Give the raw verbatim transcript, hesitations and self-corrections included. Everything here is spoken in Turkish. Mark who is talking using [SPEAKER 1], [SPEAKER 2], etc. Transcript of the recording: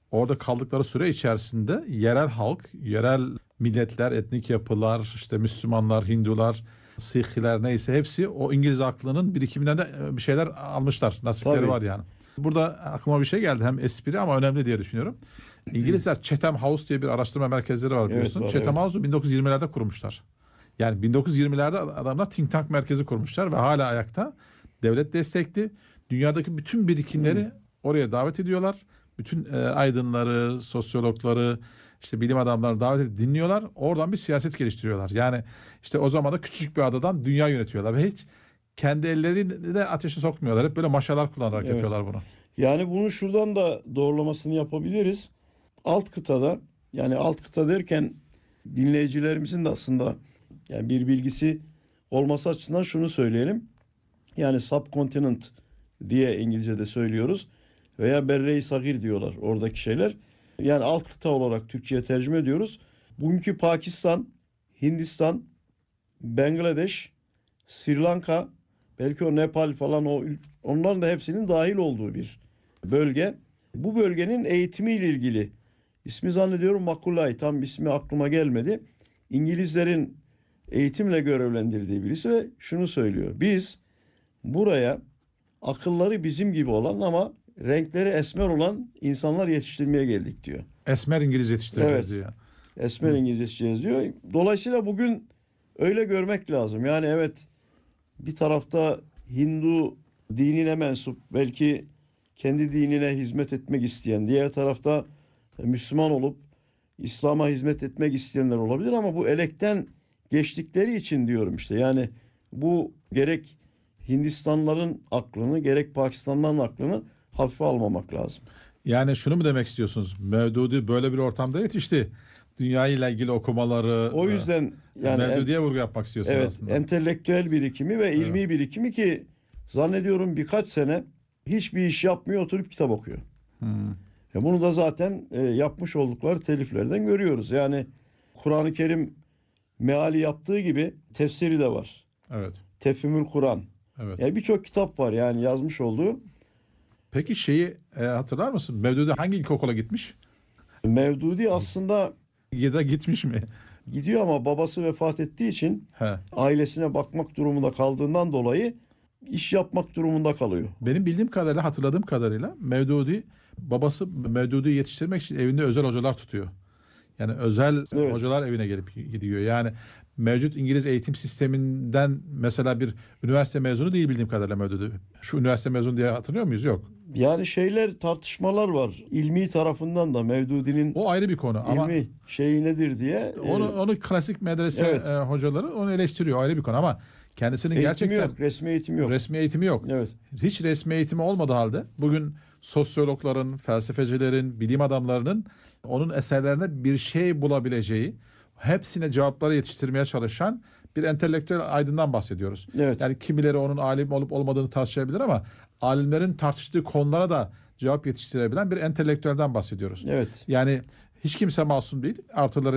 [SPEAKER 1] orada kaldıkları süre içerisinde yerel halk, yerel milletler, etnik yapılar, işte Müslümanlar, Hindular, Sikhler neyse hepsi o İngiliz aklının birikiminden de bir şeyler almışlar. Nasipleri
[SPEAKER 2] Tabii.
[SPEAKER 1] var yani. Burada aklıma bir şey geldi. Hem espri ama önemli diye düşünüyorum. İngilizler Chatham House diye bir araştırma merkezleri var biliyorsun.
[SPEAKER 2] Evet, var,
[SPEAKER 1] Chatham
[SPEAKER 2] evet.
[SPEAKER 1] House'u bin dokuz yüz yirmilerde kurmuşlar. Yani bin dokuz yüz yirmilerde adamlar think tank merkezi kurmuşlar ve hala ayakta. Devlet destekli. Dünyadaki bütün birikimleri
[SPEAKER 2] Hı.
[SPEAKER 1] oraya davet ediyorlar. Bütün e, aydınları, sosyologları, işte bilim adamları davet edip dinliyorlar. Oradan bir siyaset geliştiriyorlar. Yani işte o zaman da küçücük bir adadan dünya yönetiyorlar ve hiç kendi ellerini de ateşe sokmuyorlar. Hep böyle maşalar kullanarak
[SPEAKER 2] Evet.
[SPEAKER 1] yapıyorlar bunu.
[SPEAKER 2] Yani bunu şuradan da doğrulamasını yapabiliriz. Alt kıtada, yani alt kıta derken dinleyicilerimizin de aslında yani bir bilgisi olması açısından şunu söyleyelim. Yani subcontinent diye İngilizce'de söylüyoruz veya Berre-i Sagir diyorlar oradaki şeyler. Yani alt kıta olarak Türkçe'ye tercüme ediyoruz. Bugünkü Pakistan, Hindistan, Bangladeş, Sri Lanka, belki o Nepal falan, o onların da hepsinin dahil olduğu bir bölge. Bu bölgenin eğitimiyle ilgili ismi zannediyorum Macaulay, tam ismi aklıma gelmedi. İngilizlerin eğitimle görevlendirdiği birisi ve şunu söylüyor. Biz buraya akılları bizim gibi olan ama renkleri esmer olan insanlar yetiştirmeye geldik diyor.
[SPEAKER 1] Esmer İngiliz yetiştireceğiz
[SPEAKER 2] Evet.
[SPEAKER 1] diyor.
[SPEAKER 2] Esmer İngiliz yetiştireceğiz diyor. Dolayısıyla bugün öyle görmek lazım. Yani evet, bir tarafta Hindu dinine mensup, belki kendi dinine hizmet etmek isteyen, diğer tarafta Müslüman olup İslam'a hizmet etmek isteyenler olabilir ama bu elekten geçtikleri için diyorum işte. Yani bu gerek Hindistanlıların aklını gerek Pakistanlıların aklını hafife almamak lazım.
[SPEAKER 1] Yani şunu mu demek istiyorsunuz? Mevdudi böyle bir ortamda yetişti. Dünyayla ilgili okumaları,
[SPEAKER 2] O yüzden yani en,
[SPEAKER 1] Mevdudi'ye vurgu yapmak istiyorsunuz
[SPEAKER 2] evet,
[SPEAKER 1] aslında.
[SPEAKER 2] entelektüel birikimi ve ilmi
[SPEAKER 1] Evet.
[SPEAKER 2] birikimi ki zannediyorum birkaç sene hiçbir iş yapmıyor, oturup kitap okuyor.
[SPEAKER 1] Hmm.
[SPEAKER 2] E bunu da zaten e, yapmış oldukları teliflerden görüyoruz. Yani Kur'an-ı Kerim meali yaptığı gibi tefsiri de var.
[SPEAKER 1] Evet.
[SPEAKER 2] Tefhimül Kur'an.
[SPEAKER 1] Evet.
[SPEAKER 2] Yani birçok kitap var yani yazmış olduğu.
[SPEAKER 1] Peki şeyi e, hatırlar mısın? Mevdudi hangi ilkokula gitmiş?
[SPEAKER 2] Mevdudi aslında
[SPEAKER 1] Ya da gitmiş mi?
[SPEAKER 2] gidiyor ama babası vefat ettiği için
[SPEAKER 1] He.
[SPEAKER 2] ailesine bakmak durumunda kaldığından dolayı iş yapmak durumunda kalıyor.
[SPEAKER 1] Benim bildiğim kadarıyla, hatırladığım kadarıyla Mevdudi, babası Mevdudi'yi yetiştirmek için evinde özel hocalar tutuyor. Yani özel
[SPEAKER 2] Evet.
[SPEAKER 1] hocalar evine gelip gidiyor. Yani mevcut İngiliz eğitim sisteminden mesela bir üniversite mezunu değil bildiğim kadarıyla Mevdudi. Şu üniversite mezunu diye hatırlıyor muyuz? Yok.
[SPEAKER 2] Yani şeyler, tartışmalar var. İlmi tarafından da Mevdudi'nin
[SPEAKER 1] O ayrı bir konu ama
[SPEAKER 2] ilmi şeyi nedir diye.
[SPEAKER 1] onu
[SPEAKER 2] e,
[SPEAKER 1] onu klasik medrese
[SPEAKER 2] Evet.
[SPEAKER 1] e, hocaları onu eleştiriyor, ayrı bir konu ama kendisinin
[SPEAKER 2] eğitimi
[SPEAKER 1] gerçekten
[SPEAKER 2] yok, resmi eğitimi yok.
[SPEAKER 1] resmi eğitimi yok.
[SPEAKER 2] Evet.
[SPEAKER 1] Hiç resmi eğitimi olmadığı halde bugün sosyologların, felsefecilerin, bilim adamlarının onun eserlerine bir şey bulabileceği, hepsine cevapları yetiştirmeye çalışan bir entelektüel aydından bahsediyoruz.
[SPEAKER 2] Evet.
[SPEAKER 1] Yani kimileri onun alim olup olmadığını tartışabilir ama alimlerin tartıştığı konulara da cevap yetiştirebilen bir entelektüelden bahsediyoruz.
[SPEAKER 2] Evet.
[SPEAKER 1] Yani hiç kimse masum değil. Artıları